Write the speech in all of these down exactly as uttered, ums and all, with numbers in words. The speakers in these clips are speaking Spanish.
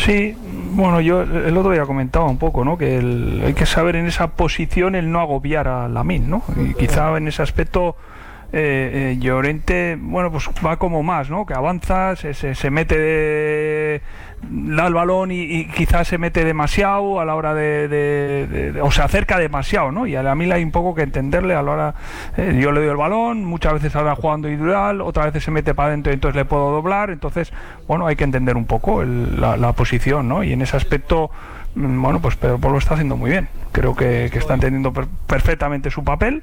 Sí, bueno, yo el otro día comentaba un poco, ¿no? Que el, hay que saber en esa posición el no agobiar a Lamine, ¿no? Y quizá en ese aspecto eh, eh, Llorente, bueno, pues va como más, ¿no? Que avanza, se, se, se mete, de, da el balón y, y quizás se mete demasiado a la hora de, de, de, de o se acerca demasiado, ¿no? Y a Lamine hay un poco que entenderle a la hora, eh, yo le doy el balón, muchas veces ahora jugando individual, otras veces se mete para adentro y entonces le puedo doblar, entonces, bueno, hay que entender un poco el, la, la posición, ¿no? Y en ese aspecto, bueno, pues Pedro Porro lo está haciendo muy bien, creo que, que está entendiendo per perfectamente su papel.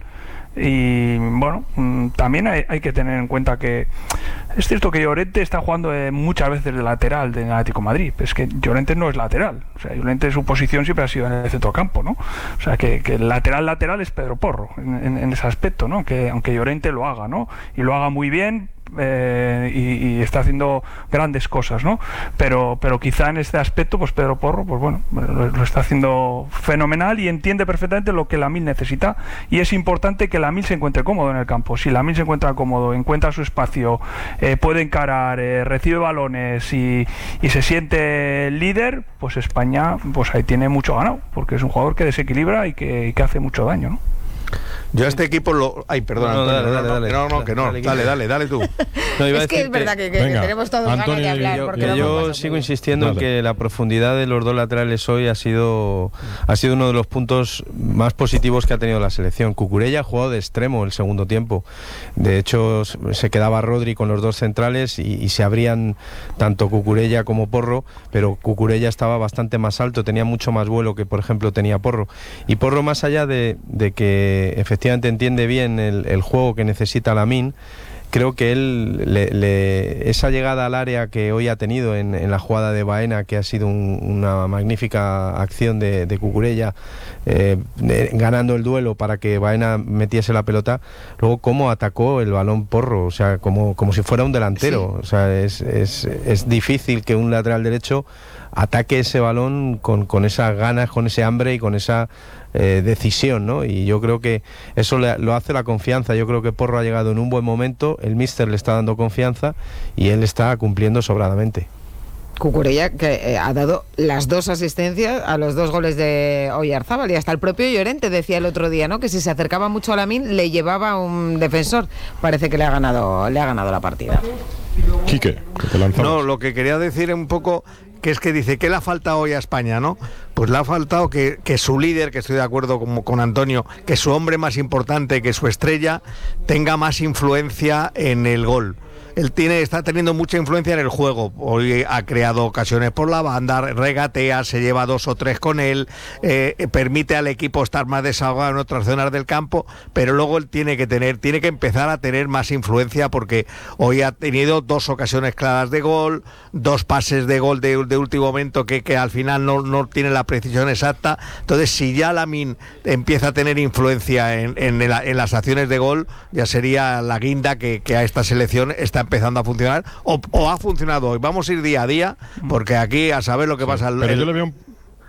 Y bueno, también hay, hay que tener en cuenta que es cierto que Llorente está jugando eh, muchas veces de lateral del Atlético de Madrid, es que Llorente no es lateral, o sea, Llorente su posición siempre ha sido en el centrocampo, ¿no? O sea, que, que el lateral lateral es Pedro Porro en, en, en ese aspecto, ¿no? Que aunque Llorente lo haga, ¿no? Y lo haga muy bien. Eh, y, y está haciendo grandes cosas, ¿no? Pero, pero quizá en este aspecto, pues Pedro Porro, pues bueno, lo, lo está haciendo fenomenal y entiende perfectamente lo que Lamine necesita, y es importante que Lamine se encuentre cómodo en el campo. Si Lamine se encuentra cómodo, encuentra su espacio, eh, puede encarar, eh, recibe balones y, y se siente líder, pues España, pues ahí tiene mucho ganado, porque es un jugador que desequilibra y que, y que hace mucho daño, ¿no? Yo a este equipo lo... Ay, perdón, no, no, Antonio, dale, no, dale, no, no, no, que no, dale, dale, dale, dale tú. No, iba es que es verdad que, que, que tenemos todos Antonio, ganas de hablar. Yo, porque yo, no yo sigo insistiendo dale. en que la profundidad de los dos laterales hoy ha sido, ha sido uno de los puntos más positivos que ha tenido la selección. Cucurella ha jugado de extremo el segundo tiempo. De hecho, se quedaba Rodri con los dos centrales y, y se abrían tanto Cucurella como Porro, pero Cucurella estaba bastante más alto, tenía mucho más vuelo que, por ejemplo, tenía Porro. Y Porro, más allá de, de que efectivamente entiende bien el, el juego que necesita Lamine, creo que él, le, le, esa llegada al área que hoy ha tenido en, en la jugada de Baena, que ha sido un, una magnífica acción de, de Cucurella, eh, de, ganando el duelo para que Baena metiese la pelota, luego cómo atacó el balón Porro, o sea, como, como si fuera un delantero, sí. O sea, es, es, es difícil que un lateral derecho ataque ese balón con, con esas ganas, con ese hambre y con esa eh, decisión, ¿no? Y yo creo que eso le, lo hace la confianza. Yo creo que Porro ha llegado en un buen momento, el míster le está dando confianza y él está cumpliendo sobradamente. Cucurella, que eh, ha dado las dos asistencias a los dos goles de Oyarzábal, y hasta el propio Llorente decía el otro día, ¿no?, que si se acercaba mucho a Lamine le llevaba un defensor. Parece que le ha ganado, le ha ganado la partida. Quique, te lanzamos. No, lo que quería decir es un poco que es que dice, ¿qué le ha faltado hoy a España, no? Pues le ha faltado que, que su líder, que estoy de acuerdo con, con Antonio, que su hombre más importante, que su estrella, tenga más influencia en el gol. Él tiene, está teniendo mucha influencia en el juego. Hoy ha creado ocasiones por la banda, regatea, se lleva dos o tres con él, eh, permite al equipo estar más desahogado en otras zonas del campo, pero luego él tiene que tener, tiene que empezar a tener más influencia, porque hoy ha tenido dos ocasiones claras de gol, dos pases de gol de, de último momento que, que al final no, no tiene la precisión exacta. Entonces, si ya Lamine empieza a tener influencia en, en, en, la, en las acciones de gol, ya sería la guinda que, que a esta selección está empezando a funcionar, o, o ha funcionado hoy. Vamos a ir día a día, porque aquí a saber lo que sí, pasa. Pero el... yo le veo un...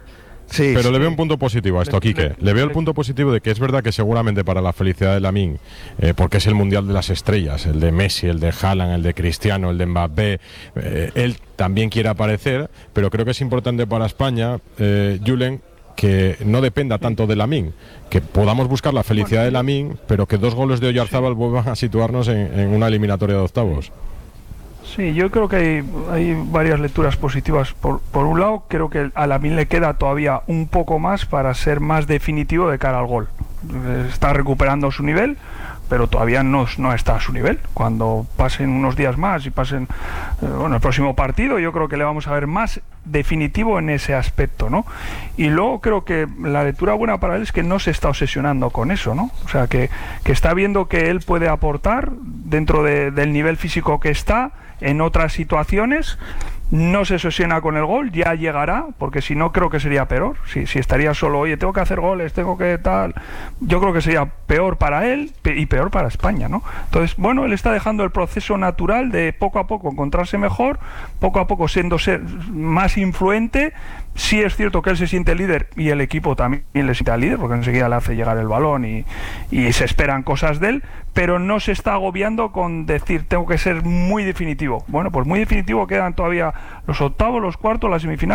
Sí, pero sí. le veo un punto positivo a esto, Quique. Le veo el punto positivo de que es verdad que seguramente para la felicidad de Lamine, eh, porque es el mundial de las estrellas, el de Messi, el de Haaland, el de Cristiano, el de Mbappé, eh, él también quiere aparecer, pero creo que es importante para España, eh, Julen, que no dependa tanto de Lamine, que podamos buscar la felicidad de Lamine, pero que dos goles de Oyarzábal vuelvan a situarnos en, en una eliminatoria de octavos. Sí, yo creo que hay, hay varias lecturas positivas. Por, por un lado, creo que a Lamine le queda todavía un poco más para ser más definitivo de cara al gol. Está recuperando su nivel, pero todavía no, no está a su nivel. Cuando pasen unos días más y pasen eh, bueno, el próximo partido, yo creo que le vamos a ver más definitivo en ese aspecto, ¿no? Y luego creo que la lectura buena para él es que no se está obsesionando con eso, ¿no? O sea, que, que está viendo que él puede aportar dentro de, del nivel físico que está en otras situaciones. No se obsesiona con el gol, ya llegará, porque si no creo que sería peor. Si, si estaría solo, oye, tengo que hacer goles, tengo que tal, yo creo que sería peor para él y peor para España, ¿no? Entonces, bueno, él está dejando el proceso natural de poco a poco encontrarse mejor, poco a poco siendo ser más influente. Sí es cierto que él se siente líder y el equipo también le siente al líder, porque enseguida le hace llegar el balón y, y se esperan cosas de él, pero no se está agobiando con decir tengo que ser muy definitivo. Bueno, pues muy definitivo quedan todavía los octavos, los cuartos, las semifinales.